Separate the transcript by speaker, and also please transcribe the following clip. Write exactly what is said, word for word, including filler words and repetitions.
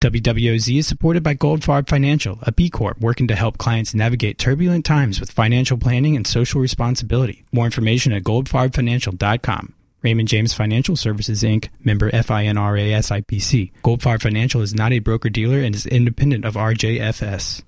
Speaker 1: W W O Z is supported by Goldfarb Financial, a B Corp working to help clients navigate turbulent times with financial planning and social responsibility. More information at goldfarb financial dot com. Raymond James Financial Services, Incorporated, member FINRA S I P C. Goldfarb Financial is not a broker-dealer and is independent of R J F S.